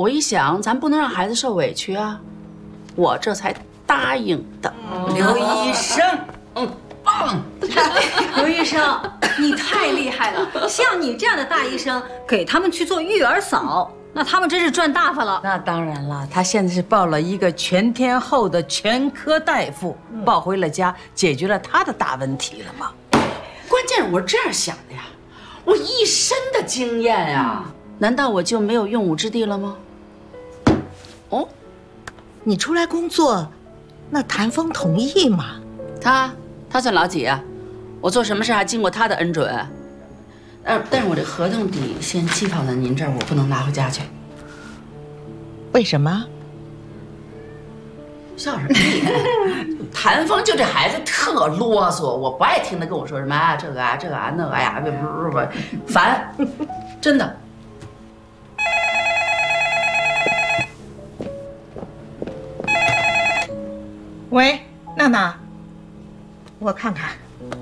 我一想，咱不能让孩子受委屈啊，我这才答应的。 刘医生， 棒！ 刘医生，你太厉害了！像你这样的大医生，给他们去做育儿嫂，那他们真是赚大发了。 那当然了，他现在是报了一个全天候的全科大夫，抱回了家，解决了他的大问题了嘛。 关键我是这样想的呀，我一身的经验呀，难道我就没有用武之地了吗？哦， 你出来工作，那谭峰同意吗？ 他算老几啊？我做什么事还经过他的恩准。但是我这合同得先寄放在您这儿，我不能拿回家去。 为什么？ 笑什么你？谭峰就这孩子特啰嗦，我不爱听他跟我说什么啊这个啊这个啊那个呀，不烦，真的。 喂，娜娜，我看看。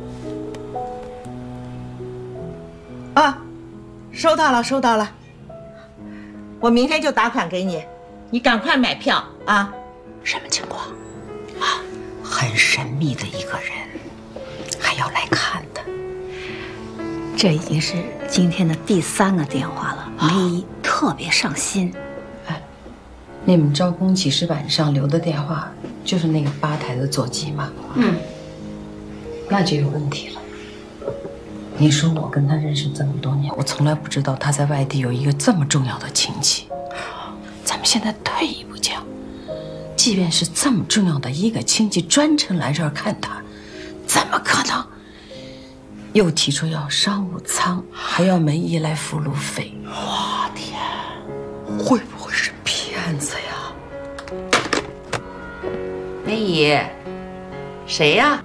啊，收到了，收到了。我明天就打款给你，你赶快买票啊。 什么情况？ 啊，很神秘的一个人，还要来看的。这已经是今天的第3个电话了，梅姨特别上心。 哎，你们招工启事板上留的电话就是那个吧台的座机吗？那就有问题了。你说我跟他认识这么多年，我从来不知道他在外地有一个这么重要的亲戚。咱们现在退一步讲，即便是这么重要的一个亲戚专程来这儿看他，怎么可能又提出要商务舱，还要梅姨来付路费？我天，会不会是骗子呀？ 梅姨，谁呀？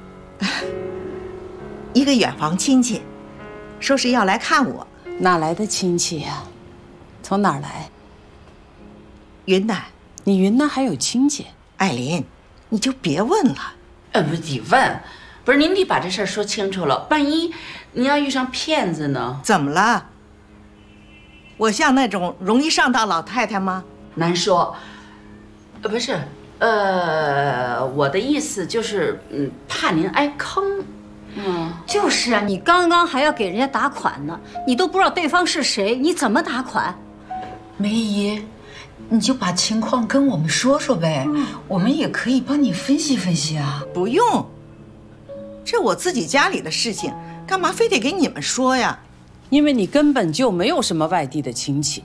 一个远房亲戚，说是要来看我。 哪来的亲戚呀？从哪儿来？ 云南。 你云南还有亲戚？ 艾琳，你就别问了。 不得问，不是您得把这事儿说清楚了，万一你要遇上骗子呢？ 怎么了？我像那种容易上当老太太吗？ 难说。不是，我的意思就是，怕您挨坑。 就是啊，你刚刚还要给人家打款呢，你都不知道对方是谁，你怎么打款？ 梅姨，你就把情况跟我们说说呗，我们也可以帮你分析分析啊。 不用，这我自己家里的事情，干嘛非得给你们说呀？ 因为你根本就没有什么外地的亲戚。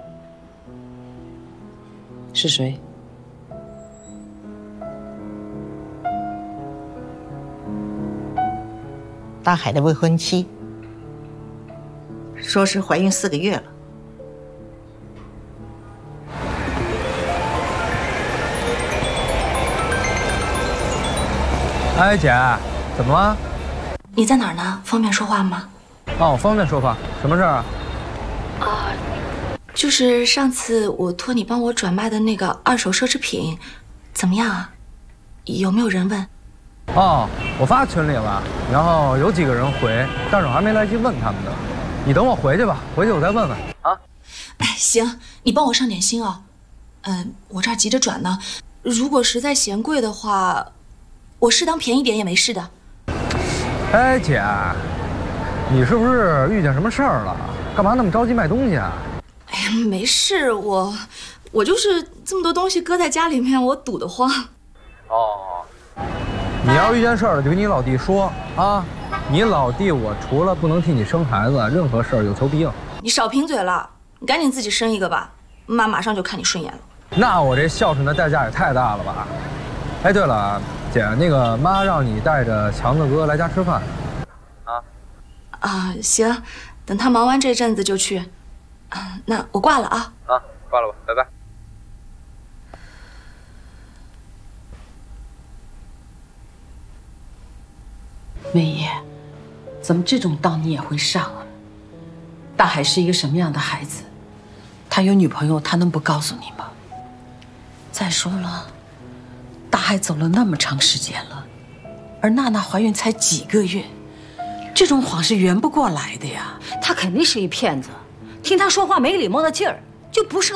是谁？ 大海的未婚妻，说是怀孕4个月了。 哎，姐，怎么了？ 你在哪儿呢？方便说话吗？ 哦，方便说话。什么事儿啊？ 就是上次我托你帮我转卖的那个二手奢侈品，怎么样啊？有没有人问？ 哦，我发群里了，然后有几个人回，但是我还没来得及问他们呢。你等我回去吧，回去我再问问啊。 哎，行，你帮我上点心啊。我这儿急着转呢，如果实在嫌贵的话，我适当便宜点也没事的。 哎，姐，你是不是遇见什么事儿了？干嘛那么着急卖东西啊？ 哎呀，没事，我就是这么多东西搁在家里面，我堵得慌。 哦，你要遇见事儿了就跟你老弟说啊。你老弟我除了不能替你生孩子，任何事儿有求必应。 你少贫嘴了，你赶紧自己生一个吧，妈马上就看你顺眼了。 那我这孝顺的代价也太大了吧？哎，对了，姐，那个妈让你带着强子哥来家吃饭。 行，等他忙完这阵子就去。那我挂了啊。 挂了吧，拜拜。 梅姨，怎么这种当你也会上啊？大海是一个什么样的孩子？他有女朋友，他能不告诉你吗？再说了，大海走了那么长时间了，而娜娜怀孕才几个月，这种谎是圆不过来的呀。 他肯定是一骗子，听他说话没礼貌的劲儿，就不是个